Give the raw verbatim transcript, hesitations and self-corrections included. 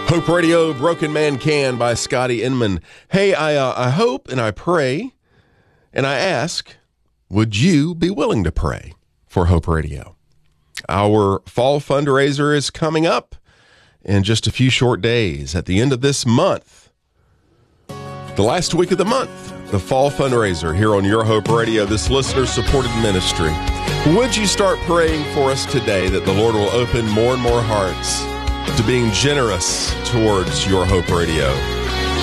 Hope Radio, Broken Man Can by Scotty Inman. Hey, I uh, I hope and I pray and I ask, would you be willing to pray for Hope Radio? Our fall fundraiser is coming up in just a few short days. At the end of this month, the last week of the month, the fall fundraiser here on Your Hope Radio, this listener-supported ministry. Would you start praying for us today that the Lord will open more and more hearts to being generous towards Your Hope Radio?